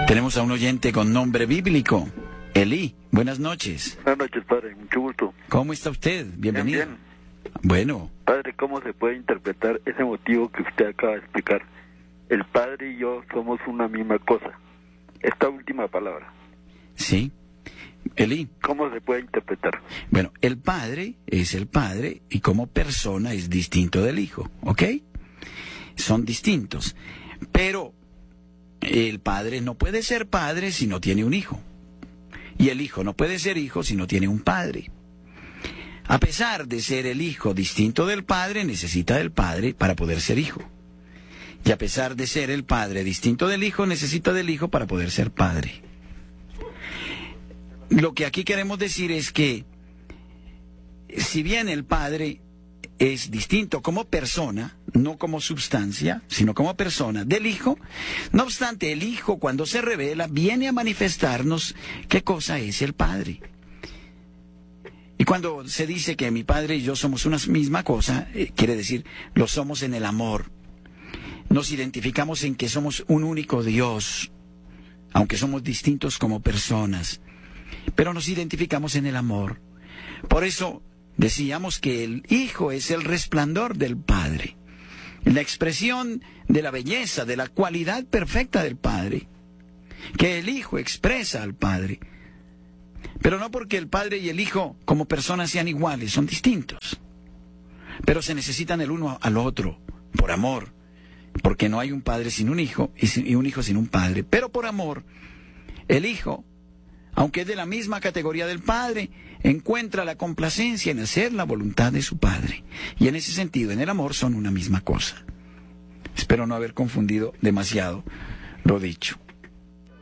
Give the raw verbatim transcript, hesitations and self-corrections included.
Tenemos a un oyente con nombre bíblico, Elí. Buenas noches. Buenas noches, padre. Mucho gusto. ¿Cómo está usted? Bienvenido. Bien, bien. Bueno. Padre, ¿cómo se puede interpretar ese motivo que usted acaba de explicar? El padre y yo somos una misma cosa. Esta última palabra. Sí. Elí. ¿Cómo se puede interpretar? Bueno, el padre es el padre y como persona es distinto del hijo, ¿ok? Son distintos. Pero el padre no puede ser padre si no tiene un hijo. Y el hijo no puede ser hijo si no tiene un padre. A pesar de ser el hijo distinto del padre, necesita del padre para poder ser hijo. Y a pesar de ser el padre distinto del hijo, necesita del hijo para poder ser padre. Lo que aquí queremos decir es que, si bien el padre es distinto como persona, no como sustancia, sino como persona del hijo, no obstante, el hijo cuando se revela viene a manifestarnos qué cosa es el padre. Y cuando se dice que mi padre y yo somos una misma cosa, eh, quiere decir, lo somos en el amor. Nos identificamos en que somos un único Dios, aunque somos distintos como personas, pero nos identificamos en el amor. Por eso decíamos que el Hijo es el resplandor del Padre, la expresión de la belleza, de la cualidad perfecta del Padre, que el Hijo expresa al Padre. Pero no porque el Padre y el Hijo como personas sean iguales, son distintos. Pero se necesitan el uno al otro, por amor, porque no hay un padre sin un hijo y un hijo sin un padre. Pero por amor, el Hijo, aunque es de la misma categoría del Padre, encuentra la complacencia en hacer la voluntad de su Padre. Y en ese sentido, en el amor, son una misma cosa. Espero no haber confundido demasiado lo dicho.